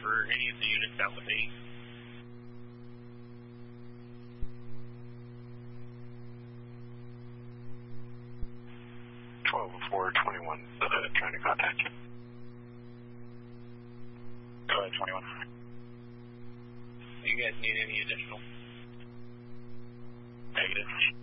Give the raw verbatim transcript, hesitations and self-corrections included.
for any of the units out with eight. twelve four twenty-one, uh, trying to contact you. Go ahead, twenty-one. Do you guys need any additional? Negative.